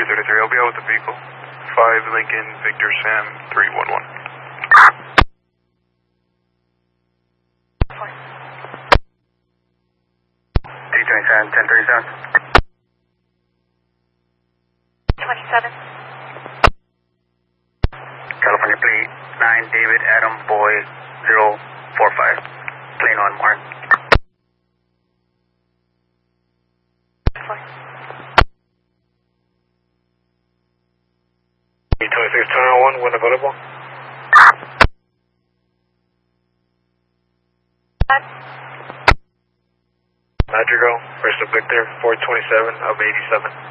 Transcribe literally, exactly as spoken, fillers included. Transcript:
three thirty-three, I'll be out with the vehicle. five Lincoln Victor Sam three one one. T twenty-seven, ten thirty-seven. twenty-seven. California plate nine David Adam Boy zero four five. Plane on Mark. T twenty-six, ten oh one, when available. Madrigal, Bristol Victor, four twenty-seven of eighty-seven.